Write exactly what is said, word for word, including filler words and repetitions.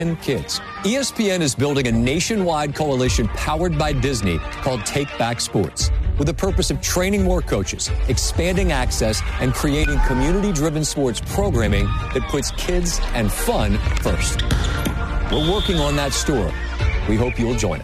and kids. E S P N is building a nationwide coalition powered by Disney called Take Back Sports, with the purpose of training more coaches, expanding access, and creating community-driven sports programming that puts kids and fun first. We're working on that story. We hope you'll join us.